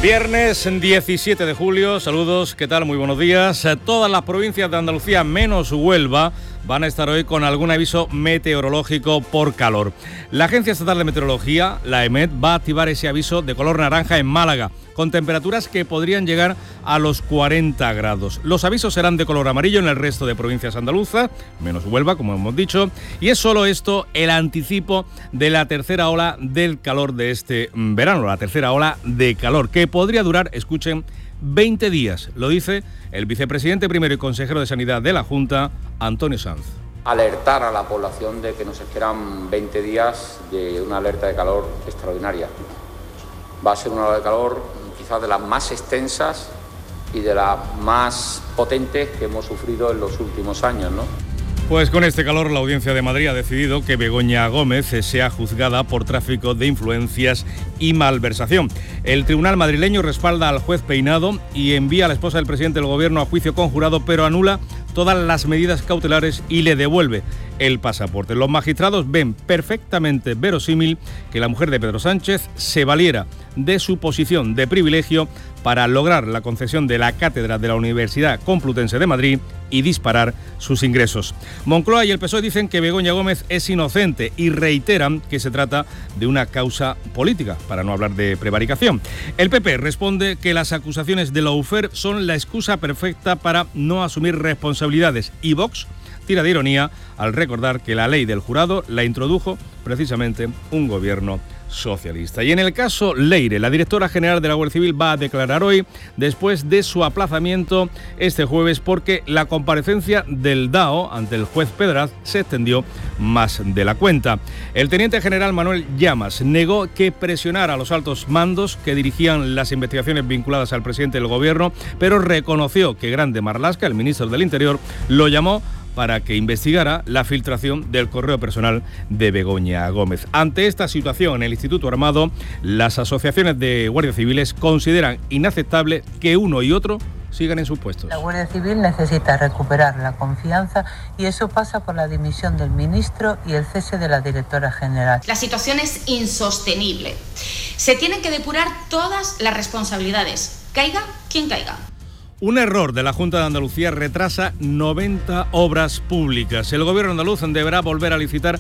Viernes 17 de julio, saludos, ¿qué tal? Muy buenos días. Todas las provincias de Andalucía, menos Huelva, van a estar hoy con algún aviso meteorológico por calor. La Agencia Estatal de Meteorología, la EMET, va a activar ese aviso de color naranja en Málaga, con temperaturas que podrían llegar a los 40 grados. Los avisos serán de color amarillo en el resto de provincias andaluzas, menos Huelva, como hemos dicho, y es solo esto el anticipo de la tercera ola del calor de este verano, la tercera ola de calor, que podría durar, escuchen, 20 días, lo dice el vicepresidente primero y consejero de Sanidad de la Junta, Antonio Sanz. Alertar a la población de que nos esperan 20 días de una alerta de calor extraordinaria. Va a ser una ola de calor quizás de las más extensas y de las más potentes que hemos sufrido en los últimos años, ¿no? Pues con este calor, la Audiencia de Madrid ha decidido que Begoña Gómez sea juzgada por tráfico de influencias y malversación. El tribunal madrileño respalda al juez Peinado y envía a la esposa del presidente del Gobierno a juicio con jurado, pero anula todas las medidas cautelares y le devuelve el pasaporte. Los magistrados ven perfectamente verosímil que la mujer de Pedro Sánchez se valiera de su posición de privilegio para lograr la concesión de la cátedra de la Universidad Complutense de Madrid y disparar sus ingresos. Moncloa y el PSOE dicen que Begoña Gómez es inocente y reiteran que se trata de una causa política, para no hablar de prevaricación. El PP responde que las acusaciones de Lawfare son la excusa perfecta para no asumir responsabilidades, y Vox tira de ironía al recordar que la ley del jurado la introdujo precisamente un gobierno socialista. Y en el caso Leire, la directora general de la Guardia Civil va a declarar hoy, después de su aplazamiento este jueves, porque la comparecencia del DAO ante el juez Pedraz se extendió más de la cuenta. El teniente general Manuel Llamas negó que presionara a los altos mandos que dirigían las investigaciones vinculadas al presidente del gobierno, pero reconoció que Grande Marlaska, el ministro del Interior, lo llamó para que investigara la filtración del correo personal de Begoña Gómez. Ante esta situación, el Instituto Armado, las asociaciones de guardias civiles consideran inaceptable que uno y otro sigan en sus puestos. La Guardia Civil necesita recuperar la confianza y eso pasa por la dimisión del ministro y el cese de la directora general. La situación es insostenible. Se tienen que depurar todas las responsabilidades, caiga quien caiga. Un error de la Junta de Andalucía retrasa 90 obras públicas. El gobierno andaluz deberá volver a licitar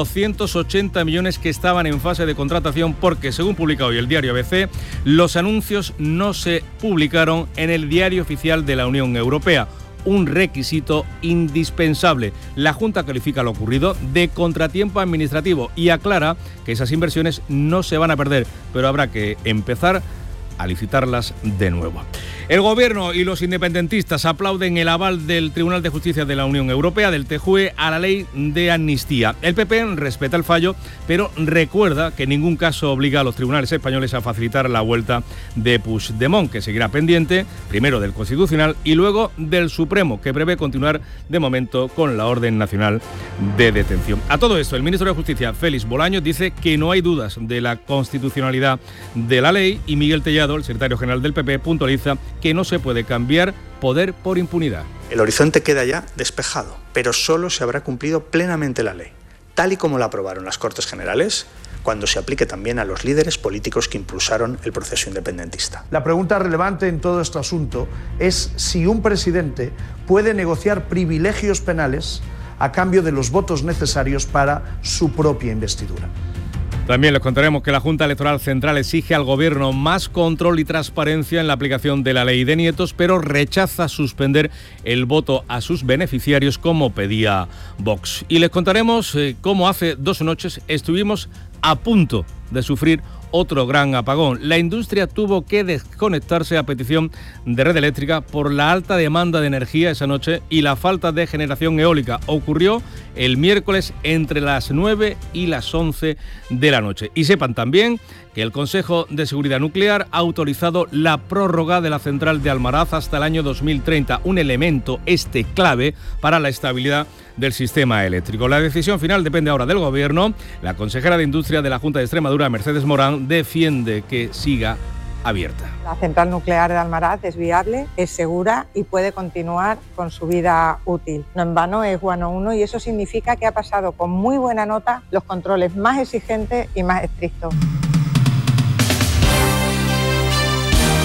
280 millones que estaban en fase de contratación porque, según publica hoy el diario ABC, los anuncios no se publicaron en el diario oficial de la Unión Europea. Un requisito indispensable. La Junta califica lo ocurrido de contratiempo administrativo y aclara que esas inversiones no se van a perder, pero habrá que empezar a licitarlas de nuevo. El Gobierno y los independentistas aplauden el aval del Tribunal de Justicia de la Unión Europea, del TJUE, a la ley de amnistía. El PP respeta el fallo, pero recuerda que en ningún caso obliga a los tribunales españoles a facilitar la vuelta de Puigdemont, que seguirá pendiente, primero del Constitucional y luego del Supremo, que prevé continuar de momento con la orden nacional de detención. A todo esto, el ministro de Justicia, Félix Bolaños, dice que no hay dudas de la constitucionalidad de la ley y Miguel Tellado, el secretario general del PP, puntualiza que no se puede cambiar poder por impunidad. El horizonte queda ya despejado, pero solo se habrá cumplido plenamente la ley, tal y como la aprobaron las Cortes Generales, cuando se aplique también a los líderes políticos que impulsaron el proceso independentista. La pregunta relevante en todo este asunto es si un presidente puede negociar privilegios penales a cambio de los votos necesarios para su propia investidura. También les contaremos que la Junta Electoral Central exige al Gobierno más control y transparencia en la aplicación de la ley de nietos, pero rechaza suspender el voto a sus beneficiarios como pedía Vox. Y les contaremos cómo hace 2 noches estuvimos a punto de sufrir otro gran apagón. La industria tuvo que desconectarse a petición de Red Eléctrica por la alta demanda de energía esa noche y la falta de generación eólica. Ocurrió el miércoles entre las 9 y las 11 de la noche. Y sepan también que el Consejo de Seguridad Nuclear ha autorizado la prórroga de la central de Almaraz hasta el año 2030, un elemento clave para la estabilidad del sistema eléctrico. La decisión final depende ahora del Gobierno. La consejera de Industria de la Junta de Extremadura, Mercedes Morán, defiende que siga abierta. La central nuclear de Almaraz es viable, es segura y puede continuar con su vida útil. No en vano es Guano 1 y eso significa que ha pasado con muy buena nota los controles más exigentes y más estrictos.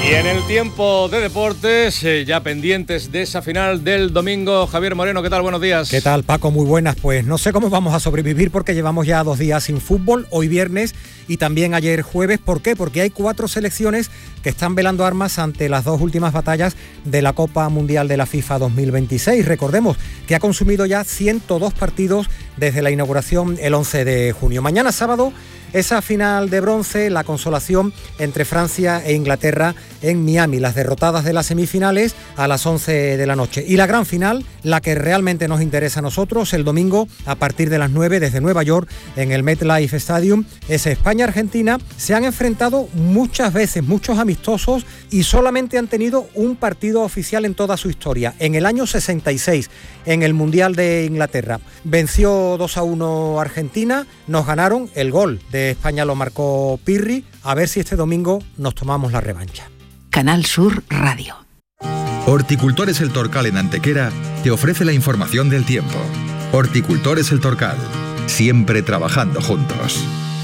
Y en el tiempo de deportes, ya pendientes de esa final del domingo, Javier Moreno, ¿qué tal? Buenos días. ¿Qué tal, Paco? Muy buenas. Pues no sé cómo vamos a sobrevivir porque llevamos ya 2 días sin fútbol, hoy viernes y también ayer jueves. ¿Por qué? Porque hay 4 selecciones que están velando armas ante las 2 últimas batallas de la Copa Mundial de la FIFA 2026. Recordemos que ha consumido ya 102 partidos desde la inauguración el 11 de junio. Mañana sábado, esa final de bronce, la consolación entre Francia e Inglaterra en Miami, las derrotadas de las semifinales a las 11 de la noche. Y la gran final, la que realmente nos interesa a nosotros, el domingo a partir de las 9 desde Nueva York en el MetLife Stadium, es España-Argentina. Se han enfrentado muchas veces, muchos amistosos, y solamente han tenido un partido oficial en toda su historia, en el año 66, en el Mundial de Inglaterra. Venció 2-1 Argentina, nos ganaron, el gol de España lo marcó Pirri. A ver si este domingo nos tomamos la revancha. Canal Sur Radio. Horticultores El Torcal en Antequera te ofrece la información del tiempo. Horticultores El Torcal, siempre trabajando juntos.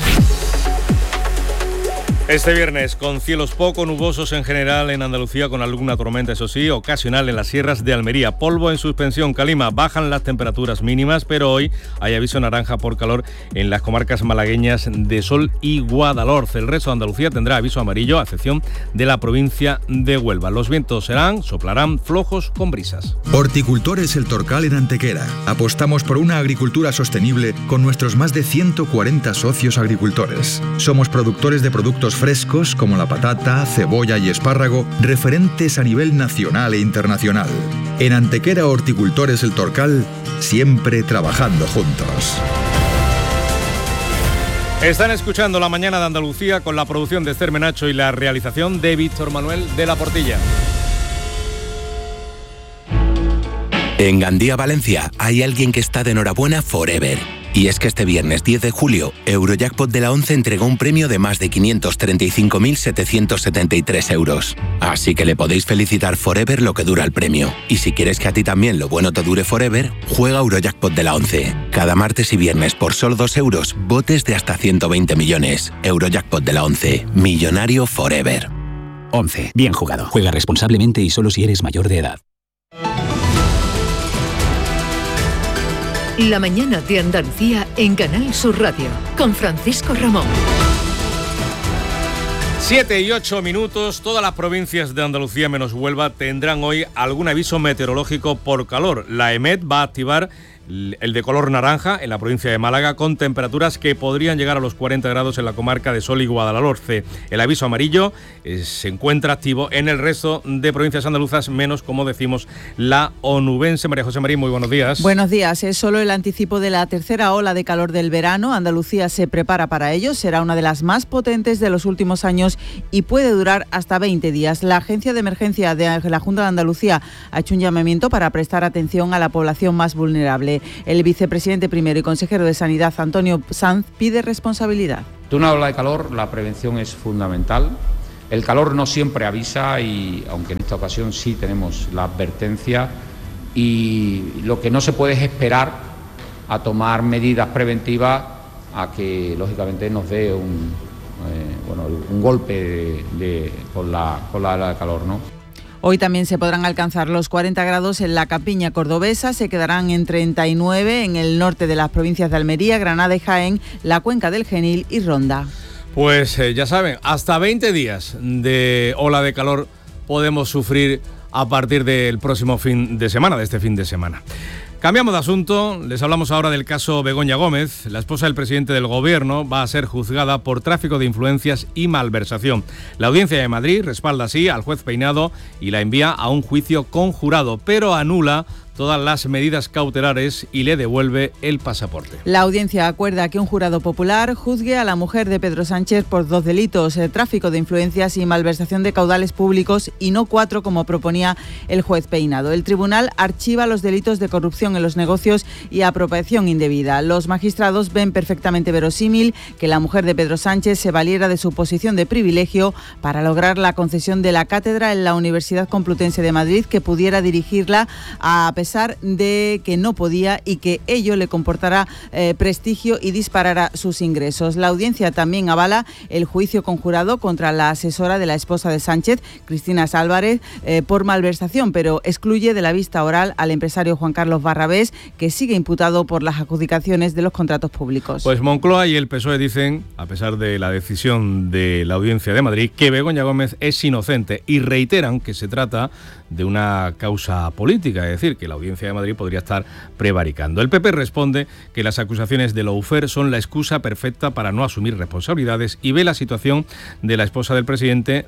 Este viernes, con cielos poco nubosos en general en Andalucía, con alguna tormenta, eso sí, ocasional en las sierras de Almería. Polvo en suspensión, calima, bajan las temperaturas mínimas, pero hoy hay aviso naranja por calor en las comarcas malagueñas de Sol y Guadalhorce. El resto de Andalucía tendrá aviso amarillo, a excepción de la provincia de Huelva. Los vientos soplarán flojos con brisas. Horticultores El Torcal en Antequera. Apostamos por una agricultura sostenible con nuestros más de 140 socios agricultores. Somos productores de productos frescos como la patata, cebolla y espárrago, referentes a nivel nacional e internacional. En Antequera Horticultores El Torcal, siempre trabajando juntos. Están escuchando La Mañana de Andalucía con la producción de Esther Menacho y la realización de Víctor Manuel de la Portilla. En Gandía, Valencia, hay alguien que está de enhorabuena forever. Y es que este viernes 10 de julio, Eurojackpot de la 11 entregó un premio de más de 535.773 euros. Así que le podéis felicitar forever lo que dura el premio. Y si quieres que a ti también lo bueno te dure forever, juega Eurojackpot de la 11. Cada martes y viernes por solo 2 euros, botes de hasta 120 millones. Eurojackpot de la 11. Millonario forever. 11. Bien jugado. Juega responsablemente y solo si eres mayor de edad. La mañana de Andalucía en Canal Sur Radio, con Francisco Ramón. 7 y 8 minutos, todas las provincias de Andalucía menos Huelva tendrán hoy algún aviso meteorológico por calor. La EMET va a activar el de color naranja en la provincia de Málaga, con temperaturas que podrían llegar a los 40 grados en la comarca de Sol y Guadalhorce. El aviso amarillo se encuentra activo en el resto de provincias andaluzas, menos, como decimos, la onubense. María José Marín, muy buenos días. Buenos días. Es solo el anticipo de la tercera ola de calor del verano. Andalucía se prepara para ello. Será una de las más potentes de los últimos años y puede durar hasta 20 días. La Agencia de Emergencia de la Junta de Andalucía ha hecho un llamamiento para prestar atención a la población más vulnerable. El vicepresidente primero y consejero de Sanidad, Antonio Sanz, pide responsabilidad. De una ola de calor, la prevención es fundamental. El calor no siempre avisa, y aunque en esta ocasión sí tenemos la advertencia, y lo que no se puede es esperar a tomar medidas preventivas a que lógicamente nos dé un golpe con la ola de calor, ¿no? Hoy también se podrán alcanzar los 40 grados en la campiña cordobesa, se quedarán en 39 en el norte de las provincias de Almería, Granada y Jaén, la cuenca del Genil y Ronda. Pues ya saben, hasta 20 días de ola de calor podemos sufrir a partir del próximo fin de semana, de este fin de semana. Cambiamos de asunto, les hablamos ahora del caso Begoña Gómez. La esposa del presidente del Gobierno va a ser juzgada por tráfico de influencias y malversación. La Audiencia de Madrid respalda así al juez Peinado y la envía a un juicio conjurado, pero anula todas las medidas cautelares y le devuelve el pasaporte. La audiencia acuerda que un jurado popular juzgue a la mujer de Pedro Sánchez por 2 delitos, tráfico de influencias y malversación de caudales públicos, y no 4 como proponía el juez Peinado. El tribunal archiva los delitos de corrupción en los negocios y apropiación indebida. Los magistrados ven perfectamente verosímil que la mujer de Pedro Sánchez se valiera de su posición de privilegio para lograr la concesión de la cátedra en la Universidad Complutense de Madrid, que pudiera dirigirla a pesar pesar de que no podía y que ello le comportará prestigio y disparará sus ingresos. La audiencia también avala el juicio conjurado contra la asesora de la esposa de Sánchez, Cristina Álvarez, por malversación, pero excluye de la vista oral al empresario Juan Carlos Barrabés, que sigue imputado por las adjudicaciones de los contratos públicos. Pues Moncloa y el PSOE dicen, a pesar de la decisión de la Audiencia de Madrid, que Begoña Gómez es inocente y reiteran que se trata de una causa política, es decir, que la Audiencia de Madrid podría estar prevaricando. El PP responde que las acusaciones de Loufer son la excusa perfecta para no asumir responsabilidades y ve la situación de la esposa del presidente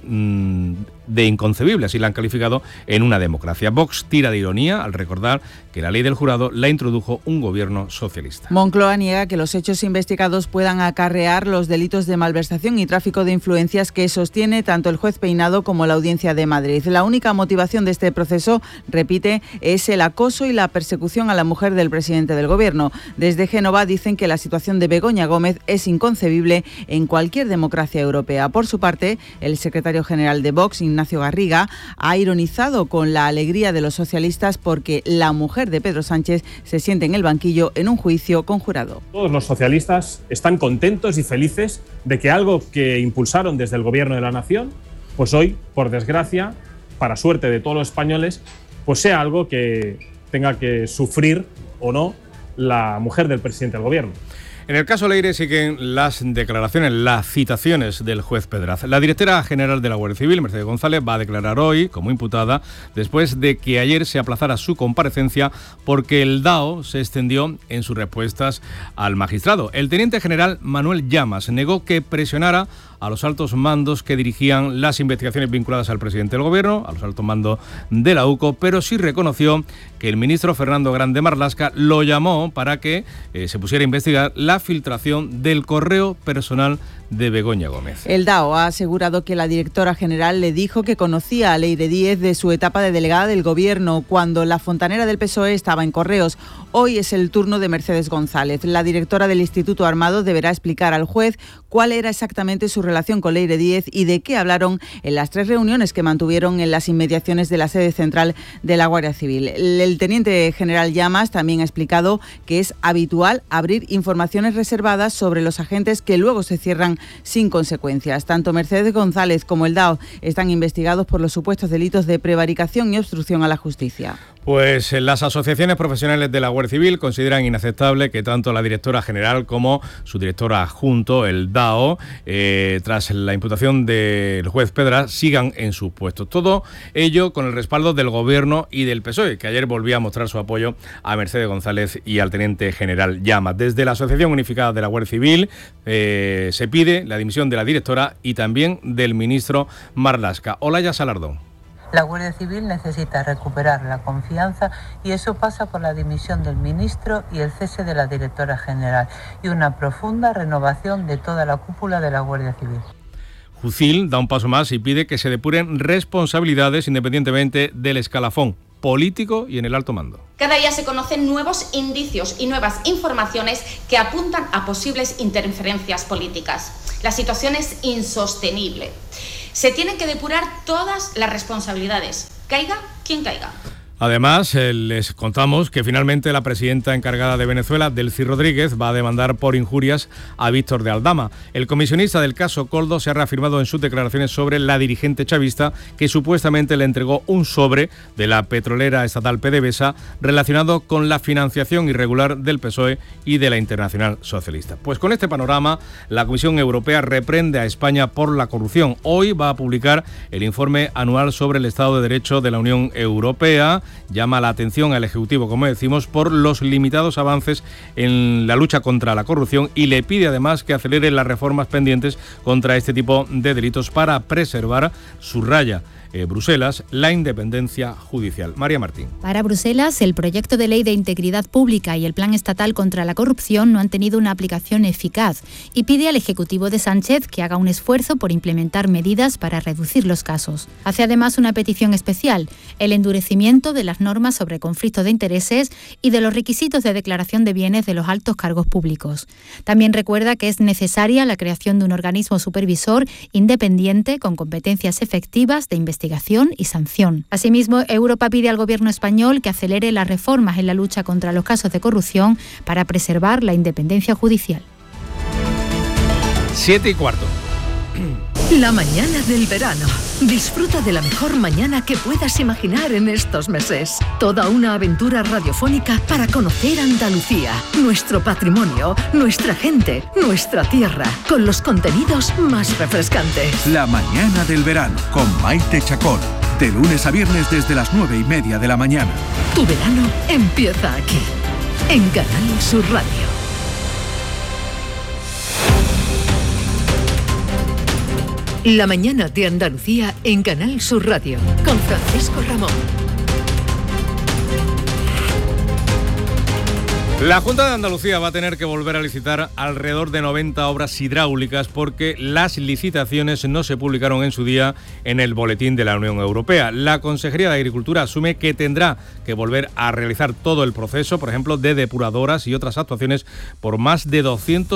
de inconcebible, así la han calificado, en una democracia. Vox tira de ironía al recordar que la ley del jurado la introdujo un gobierno socialista. Moncloa niega que los hechos investigados puedan acarrear los delitos de malversación y tráfico de influencias que sostiene tanto el juez Peinado como la Audiencia de Madrid. La única motivación de este proceso, repite, es el acoso y la persecución a la mujer del presidente del gobierno. Desde Génova dicen que la situación de Begoña Gómez es inconcebible en cualquier democracia europea. Por su parte, el secretario general de Vox, Ignacio Garriga, ha ironizado con la alegría de los socialistas porque la mujer de Pedro Sánchez se siente en el banquillo en un juicio conjurado. Todos los socialistas están contentos y felices de que algo que impulsaron desde el Gobierno de la Nación, pues hoy, por desgracia, para suerte de todos los españoles, pues sea algo que tenga que sufrir o no la mujer del presidente del Gobierno. En el caso Leire siguen las declaraciones, las citaciones del juez Pedraz. La directora general de la Guardia Civil, Mercedes González, va a declarar hoy como imputada después de que ayer se aplazara su comparecencia porque el DAO se extendió en sus respuestas al magistrado. El teniente general Manuel Llamas negó que presionara a los altos mandos que dirigían las investigaciones vinculadas al presidente del gobierno, a los altos mandos de la UCO, pero sí reconoció que el ministro Fernando Grande Marlaska lo llamó para que se pusiera a investigar la filtración del correo personal de Begoña Gómez. El DAO ha asegurado que la directora general le dijo que conocía a Leire Díez de su etapa de delegada del gobierno cuando la fontanera del PSOE estaba en Correos. Hoy es el turno de Mercedes González. La directora del Instituto Armado deberá explicar al juez cuál era exactamente su relación con Leire Díez y de qué hablaron en las 3 reuniones que mantuvieron en las inmediaciones de la sede central de la Guardia Civil. El teniente general Llamas también ha explicado que es habitual abrir informaciones reservadas sobre los agentes que luego se cierran sin consecuencias. Tanto Mercedes González como el DAO están investigados por los supuestos delitos de prevaricación y obstrucción a la justicia. Pues las asociaciones profesionales de la Guardia Civil consideran inaceptable que tanto la directora general como su directora adjunto, el DAO, tras la imputación del juez Pedraz, sigan en sus puestos. Todo ello con el respaldo del Gobierno y del PSOE, que ayer volvía a mostrar su apoyo a Mercedes González y al teniente general Llamas. Desde la Asociación Unificada de la Guardia Civil se pide la dimisión de la directora y también del ministro Marlaska. Olaya Salardón. La Guardia Civil necesita recuperar la confianza y eso pasa por la dimisión del ministro y el cese de la directora general y una profunda renovación de toda la cúpula de la Guardia Civil. Jucil da un paso más y pide que se depuren responsabilidades independientemente del escalafón político y en el alto mando. Cada día se conocen nuevos indicios y nuevas informaciones que apuntan a posibles interferencias políticas. La situación es insostenible. Se tienen que depurar todas las responsabilidades, caiga quien caiga. Además, les contamos que finalmente la presidenta encargada de Venezuela, Delcy Rodríguez, va a demandar por injurias a Víctor de Aldama. El comisionista del caso Koldo se ha reafirmado en sus declaraciones sobre la dirigente chavista que supuestamente le entregó un sobre de la petrolera estatal PDVSA relacionado con la financiación irregular del PSOE y de la Internacional Socialista. Pues con este panorama, la Comisión Europea reprende a España por la corrupción. Hoy va a publicar el informe anual sobre el Estado de Derecho de la Unión Europea. Llama la atención al Ejecutivo, como decimos, por los limitados avances en la lucha contra la corrupción y le pide además que acelere las reformas pendientes contra este tipo de delitos para preservar, subraya Bruselas, la independencia judicial. María Martín. Para Bruselas, el proyecto de ley de integridad pública y el plan estatal contra la corrupción no han tenido una aplicación eficaz y pide al Ejecutivo de Sánchez que haga un esfuerzo por implementar medidas para reducir los casos. Hace además una petición especial, el endurecimiento de las normas sobre conflicto de intereses y de los requisitos de declaración de bienes de los altos cargos públicos. También recuerda que es necesaria la creación de un organismo supervisor independiente con competencias efectivas de investigación investigación y sanción. Asimismo, Europa pide al gobierno español que acelere las reformas en la lucha contra los casos de corrupción para preservar la independencia judicial. 7:15. La mañana del verano. Disfruta de la mejor mañana que puedas imaginar en estos meses. Toda una aventura radiofónica para conocer Andalucía, nuestro patrimonio, nuestra gente, nuestra tierra, con los contenidos más refrescantes. La mañana del verano con Maite Chacón. De lunes a viernes desde las 9:30 de la mañana. Tu verano empieza aquí, en Canal Sur Radio. La mañana de Andalucía en Canal Sur Radio, con Francisco Ramón. La Junta de Andalucía va a tener que volver a licitar alrededor de 90 obras hidráulicas porque las licitaciones no se publicaron en su día en el Boletín de la Unión Europea. La Consejería de Agricultura asume que tendrá que volver a realizar todo el proceso, por ejemplo, de depuradoras y otras actuaciones por más de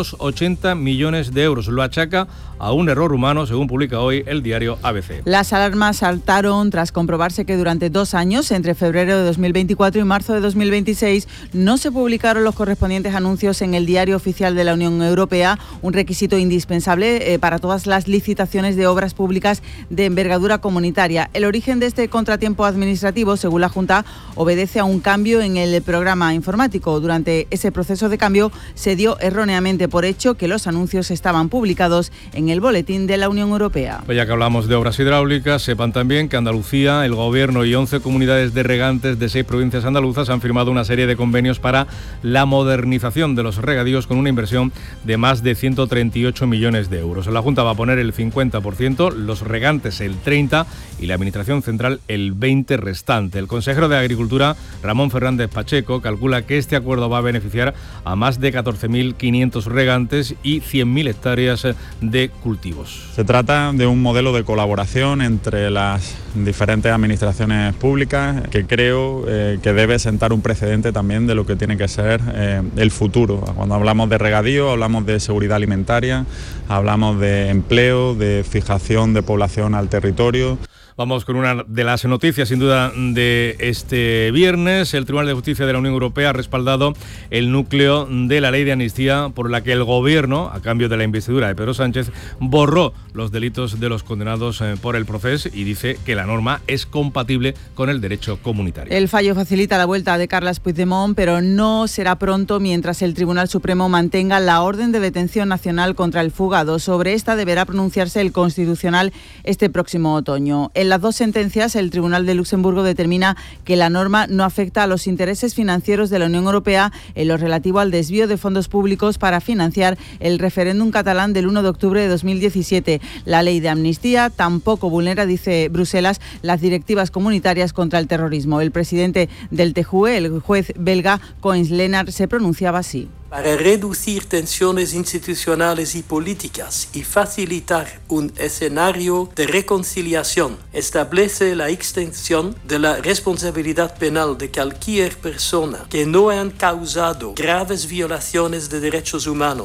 280 millones de euros. Lo achaca a un error humano, según publica hoy el diario ABC. Las alarmas saltaron tras comprobarse que durante 2 años, entre febrero de 2024 y marzo de 2026, no se publicaron los correspondientes anuncios en el Diario Oficial de la Unión Europea, un requisito indispensable para todas las licitaciones de obras públicas de envergadura comunitaria. El origen de este contratiempo administrativo, según la Junta, obedece a un cambio en el programa informático. Durante ese proceso de cambio se dio erróneamente por hecho que los anuncios estaban publicados en el Boletín de la Unión Europea. Pues ya que hablamos de obras hidráulicas, sepan también que Andalucía, el Gobierno y 11 comunidades de regantes de 6 provincias andaluzas han firmado una serie de convenios para la modernización de los regadíos con una inversión de más de 138 millones de euros. La Junta va a poner el 50%, los regantes el 30% y la Administración Central el 20% restante. El consejero de Agricultura, Ramón Fernández Pacheco, calcula que este acuerdo va a beneficiar a más de 14.500 regantes y 100.000 hectáreas de cultivos. Se trata de un modelo de colaboración entre las diferentes administraciones públicas que creo que debe sentar un precedente también de lo que tiene que ser el futuro. Cuando hablamos de regadío, hablamos de seguridad alimentaria, hablamos de empleo, de fijación de población al territorio. Vamos con una de las noticias, sin duda, de este viernes. El Tribunal de Justicia de la Unión Europea ha respaldado el núcleo de la ley de amnistía por la que el Gobierno, a cambio de la investidura de Pedro Sánchez, borró los delitos de los condenados por el Procés y dice que la norma es compatible con el derecho comunitario. El fallo facilita la vuelta de Carles Puigdemont, pero no será pronto mientras el Tribunal Supremo mantenga la orden de detención nacional contra el fugado. Sobre esta deberá pronunciarse el Constitucional este próximo otoño. En las 2 sentencias, el Tribunal de Luxemburgo determina que la norma no afecta a los intereses financieros de la Unión Europea en lo relativo al desvío de fondos públicos para financiar el referéndum catalán del 1 de octubre de 2017. La ley de amnistía tampoco vulnera, dice Bruselas, las directivas comunitarias contra el terrorismo. El presidente del TJUE, el juez belga Coins Lennart, se pronunciaba así. Para reducir tensiones institucionales y políticas y facilitar un escenario de reconciliación, establece la extensión de la responsabilidad penal de cualquier persona que no haya causado graves violaciones de derechos humanos.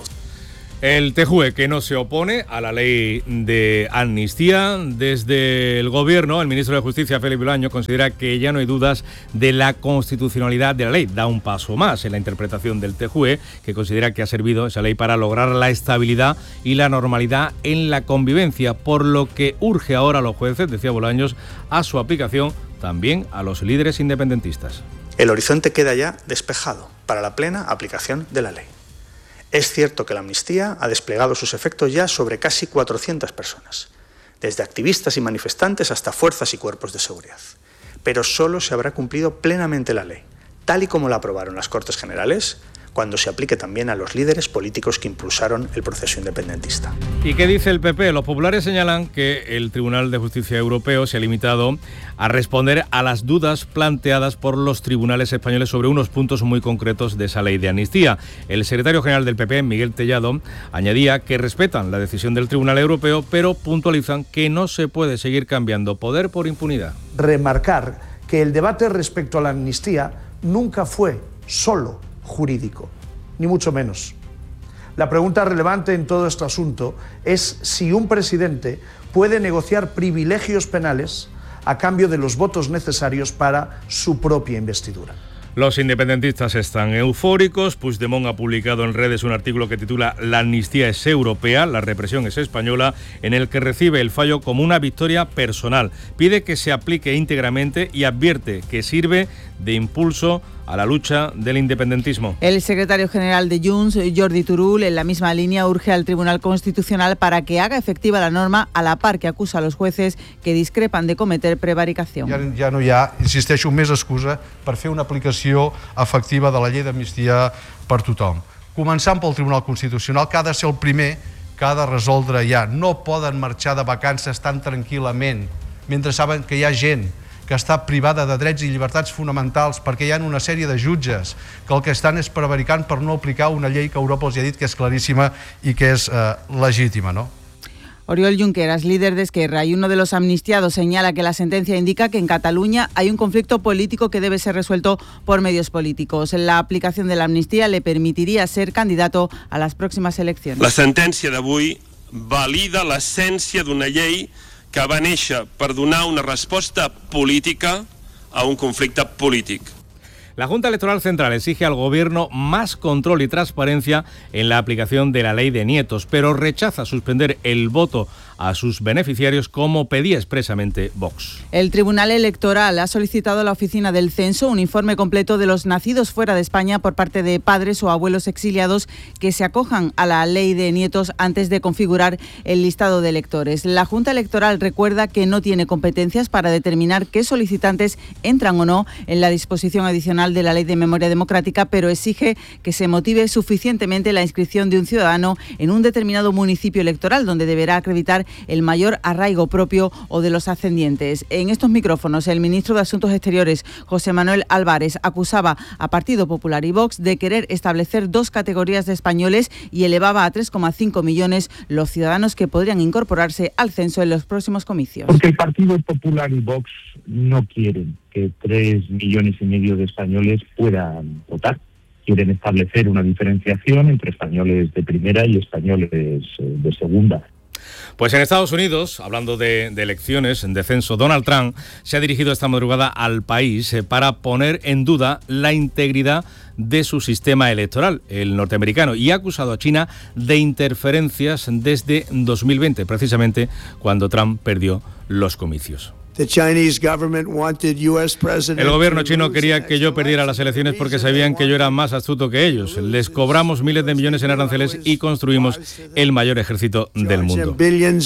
El TJUE, que no se opone a la ley de amnistía. Desde el Gobierno, el ministro de Justicia, Félix Bolaños, considera que ya no hay dudas de la constitucionalidad de la ley. Da un paso más en la interpretación del TJUE, que considera que ha servido esa ley para lograr la estabilidad y la normalidad en la convivencia, por lo que urge ahora a los jueces, decía Bolaños, a su aplicación también a los líderes independentistas. El horizonte queda ya despejado para la plena aplicación de la ley. Es cierto que la amnistía ha desplegado sus efectos ya sobre casi 400 personas, desde activistas y manifestantes hasta fuerzas y cuerpos de seguridad. Pero solo se habrá cumplido plenamente la ley, tal y como la aprobaron las Cortes Generales, cuando se aplique también a los líderes políticos que impulsaron el proceso independentista. ¿Y qué dice el PP? Los populares señalan que el Tribunal de Justicia Europeo se ha limitado a responder a las dudas planteadas por los tribunales españoles sobre unos puntos muy concretos de esa ley de amnistía. El secretario general del PP, Miguel Tellado, añadía que respetan la decisión del Tribunal Europeo, pero puntualizan que no se puede seguir cambiando poder por impunidad. Remarcar que el debate respecto a la amnistía nunca fue solo jurídico, ni mucho menos. La pregunta relevante en todo este asunto es si un presidente puede negociar privilegios penales a cambio de los votos necesarios para su propia investidura. Los independentistas están eufóricos. Puigdemont ha publicado en redes un artículo que titula "La amnistía es europea, la represión es española", en el que recibe el fallo como una victoria personal. Pide que se aplique íntegramente y advierte que sirve de impulso a la lucha del independentismo. El secretario general de Junts, Jordi Turull, en la misma línea urge al Tribunal Constitucional para que haga efectiva la norma, a la par que acusa a los jueces que discrepan de cometer prevaricación. Ja no hi ha, insisteixo, més excusa per fer una aplicació efectiva de la llei d'amnistia per tothom. Començant pel Tribunal Constitucional, que ha de ser el primer que ha de resoldre ja. No poden marxar de vacances tan tranquil·lament mentre saben que hi ha gent que està privada de drets i llibertats fonamentals perquè hi ha una sèrie de jutges que el que estan és prevaricant per no aplicar una llei que Europa els ha dit que és claríssima i que és legítima, ¿no? Oriol Junqueras, líder de Esquerra y uno de los amnistiados, señala que la sentencia indica que en Cataluña hay un conflicto político que debe ser resuelto por medios políticos. La aplicación de la amnistía le permitiría ser candidato a las próximas elecciones. La sentència d'avui valida l'essència d'una llei que va néixer per donar una resposta política a un conflicte polític. La Junta Electoral Central exige al Gobierno más control y transparencia en la aplicación de la ley de nietos, pero rechaza suspender el voto a sus beneficiarios como pedía expresamente Vox. El Tribunal Electoral ha solicitado a la Oficina del Censo un informe completo de los nacidos fuera de España por parte de padres o abuelos exiliados que se acojan a la ley de nietos antes de configurar el listado de electores. La Junta Electoral recuerda que no tiene competencias para determinar qué solicitantes entran o no en la disposición adicional de la Ley de Memoria Democrática, pero exige que se motive suficientemente la inscripción de un ciudadano en un determinado municipio electoral, donde deberá acreditar el mayor arraigo propio o de los ascendientes. En estos micrófonos, el ministro de Asuntos Exteriores, José Manuel Álvarez, acusaba a Partido Popular y Vox de querer establecer dos categorías de españoles y elevaba a 3,5 millones los ciudadanos que podrían incorporarse al censo en los próximos comicios. Porque el Partido Popular y Vox no quieren que 3,5 millones de españoles puedan votar. Quieren establecer una diferenciación entre españoles de primera y españoles de segunda. Pues en Estados Unidos, hablando de elecciones, de censo, Donald Trump se ha dirigido esta madrugada al país para poner en duda la integridad de su sistema electoral, el norteamericano, y ha acusado a China de interferencias desde 2020, precisamente cuando Trump perdió los comicios. El gobierno chino quería que yo perdiera las elecciones porque sabían que yo era más astuto que ellos. Les cobramos miles de millones en aranceles y construimos el mayor ejército del mundo.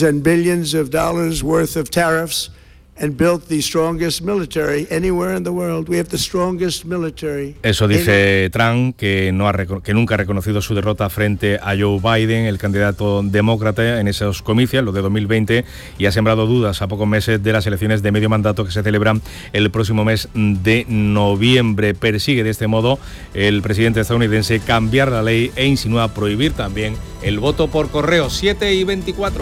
Eso dice Trump, que nunca ha reconocido su derrota frente a Joe Biden, el candidato demócrata, en esos comicios, los de 2020, y ha sembrado dudas a pocos meses de las elecciones de medio mandato que se celebran el próximo mes de noviembre. Persigue de este modo el presidente estadounidense cambiar la ley e insinúa prohibir también el voto por correo. 7:24.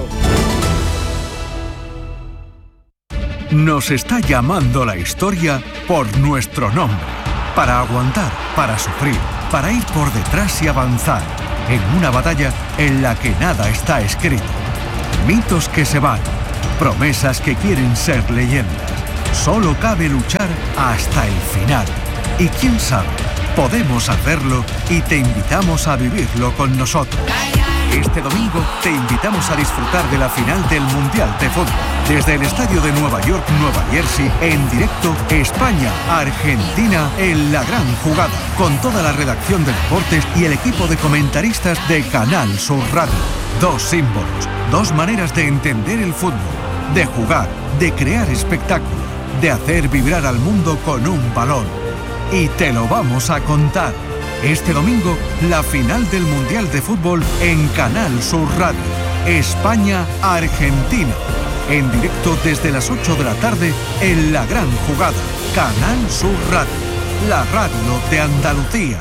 Nos está llamando la historia por nuestro nombre. Para aguantar, para sufrir, para ir por detrás y avanzar. En una batalla en la que nada está escrito. Mitos que se van. Promesas que quieren ser leyendas. Solo cabe luchar hasta el final. Y quién sabe, podemos hacerlo y te invitamos a vivirlo con nosotros. Este domingo te invitamos a disfrutar de la final del Mundial de Fútbol. Desde el estadio de Nueva York, Nueva Jersey, en directo, España-Argentina en la gran jugada. Con toda la redacción de deportes y el equipo de comentaristas de Canal Sur Radio. Dos símbolos, dos maneras de entender el fútbol, de jugar, de crear espectáculo, de hacer vibrar al mundo con un balón. Y te lo vamos a contar. Este domingo, la final del Mundial de Fútbol en Canal Sur Radio. España-Argentina. En directo desde las 8 de la tarde en La Gran Jugada. Canal Sur Radio. La radio de Andalucía.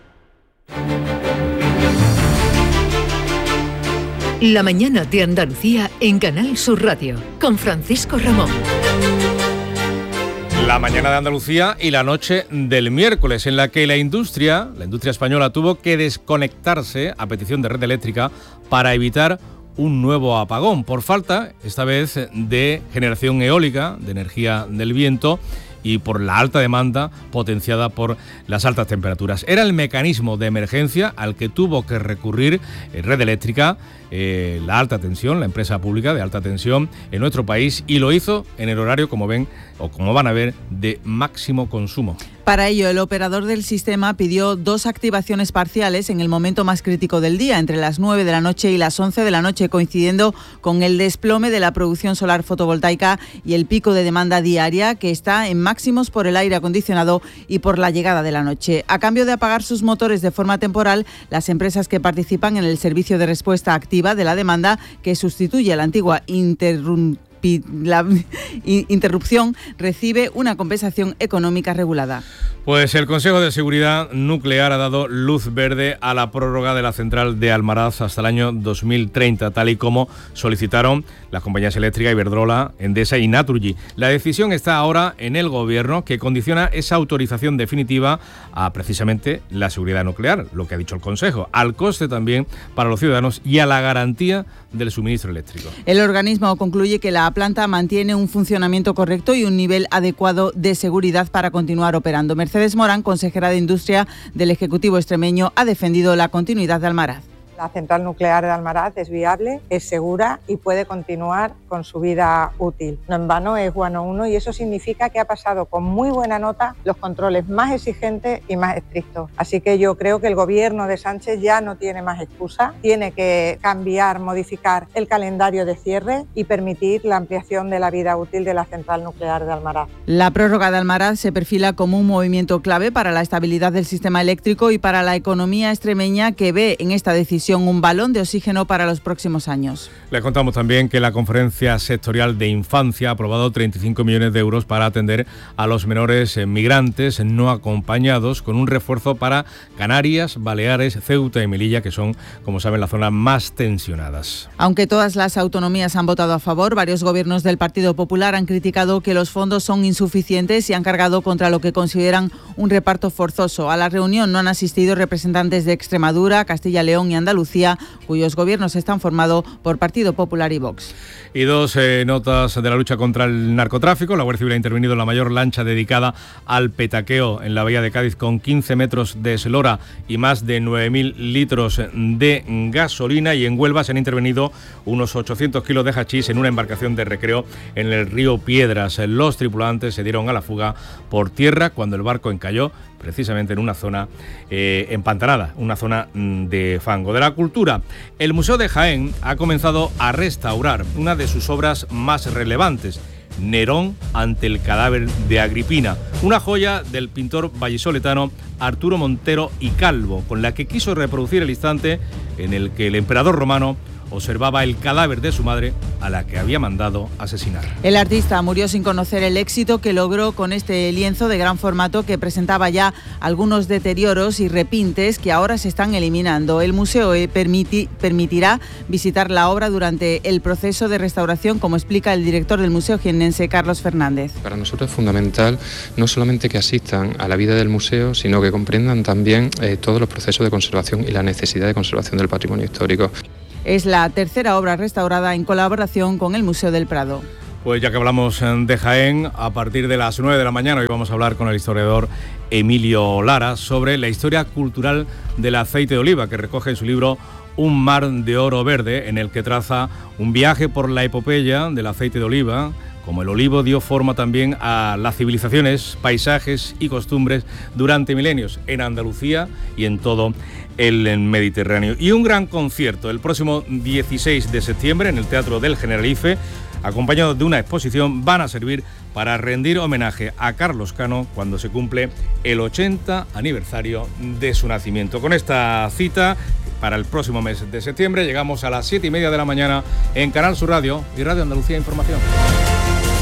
La mañana de Andalucía en Canal Sur Radio. Con Francisco Ramón. La mañana de Andalucía y la noche del miércoles, en la que la industria española tuvo que desconectarse a petición de Red Eléctrica para evitar un nuevo apagón por falta, esta vez, de generación eólica, de energía del viento, y por la alta demanda potenciada por las altas temperaturas. Era el mecanismo de emergencia al que tuvo que recurrir Red Eléctrica, la alta tensión, la empresa pública de alta tensión en nuestro país, y lo hizo en el horario, como ven o como van a ver, de máximo consumo. Para ello, el operador del sistema pidió 2 activaciones parciales en el momento más crítico del día, entre las 9 de la noche y las 11 de la noche, coincidiendo con el desplome de la producción solar fotovoltaica y el pico de demanda diaria, que está en máximos por el aire acondicionado y por la llegada de la noche. A cambio de apagar sus motores de forma temporal, las empresas que participan en el servicio de respuesta activa de la demanda, que sustituye a la antigua interrupción, recibe una compensación económica regulada. Pues el Consejo de Seguridad Nuclear ha dado luz verde a la prórroga de la central de Almaraz hasta el año 2030, tal y como solicitaron las compañías eléctricas Iberdrola, Endesa y Naturgy. La decisión está ahora en el Gobierno, que condiciona esa autorización definitiva a precisamente la seguridad nuclear, lo que ha dicho el Consejo, al coste también para los ciudadanos y a la garantía del suministro eléctrico. El organismo concluye que la planta mantiene un funcionamiento correcto y un nivel adecuado de seguridad para continuar operando. Mercedes Morán, consejera de Industria del Ejecutivo extremeño, ha defendido la continuidad de Almaraz. La central nuclear de Almaraz es viable, es segura y puede continuar con su vida útil. No en vano es Guano 1 y eso significa que ha pasado con muy buena nota los controles más exigentes y más estrictos. Así que yo creo que el gobierno de Sánchez ya no tiene más excusa, tiene que cambiar, modificar el calendario de cierre y permitir la ampliación de la vida útil de la central nuclear de Almaraz. La prórroga de Almaraz se perfila como un movimiento clave para la estabilidad del sistema eléctrico y para la economía extremeña, que ve en esta decisión un balón de oxígeno para los próximos años. Les contamos también que la Conferencia Sectorial de Infancia ha aprobado 35 millones de euros para atender a los menores migrantes no acompañados, con un refuerzo para Canarias, Baleares, Ceuta y Melilla, que son, como saben, las zonas más tensionadas. Aunque todas las autonomías han votado a favor, varios gobiernos del Partido Popular han criticado que los fondos son insuficientes y han cargado contra lo que consideran un reparto forzoso. A la reunión no han asistido representantes de Extremadura, Castilla y León y Andalucía, cuyos gobiernos están formados por Partido Popular y Vox. Y 2 notas de la lucha contra el narcotráfico. La Guardia Civil ha intervenido en la mayor lancha dedicada al petaqueo en la bahía de Cádiz, con 15 metros de eslora y más de 9.000 litros de gasolina. Y en Huelva se han intervenido unos 800 kilos de hachís en una embarcación de recreo en el río Piedras. Los tripulantes se dieron a la fuga por tierra cuando el barco encalló precisamente en una zona empantanada, una zona de fango. De la cultura, el Museo de Jaén ha comenzado a restaurar una de sus obras más relevantes, Nerón ante el cadáver de Agripina, una joya del pintor vallisoletano Arturo Montero y Calvo, con la que quiso reproducir el instante en el que el emperador romano observaba el cadáver de su madre, a la que había mandado asesinar. El artista murió sin conocer el éxito que logró con este lienzo de gran formato, que presentaba ya algunos deterioros y repintes que ahora se están eliminando. El museo permitirá visitar la obra durante el proceso de restauración, como explica el director del Museo Jiennense, Carlos Fernández. Para nosotros es fundamental no solamente que asistan a la vida del museo, sino que comprendan también todos los procesos de conservación y la necesidad de conservación del patrimonio histórico. Es la tercera obra restaurada en colaboración con el Museo del Prado. Pues ya que hablamos de Jaén, a partir de las 9 de la mañana hoy vamos a hablar con el historiador Emilio Lara sobre la historia cultural del aceite de oliva, que recoge en su libro Un mar de oro verde, en el que traza un viaje por la epopeya del aceite de oliva, como el olivo dio forma también a las civilizaciones, paisajes y costumbres durante milenios en Andalucía y en todo el Mediterráneo. Y un gran concierto el próximo 16 de septiembre en el Teatro del Generalife, acompañado de una exposición, van a servir para rendir homenaje a Carlos Cano cuando se cumple el 80 aniversario de su nacimiento. Con esta cita, para el próximo mes de septiembre, llegamos a las 7:30 de la mañana en Canal Sur Radio y Radio Andalucía Información.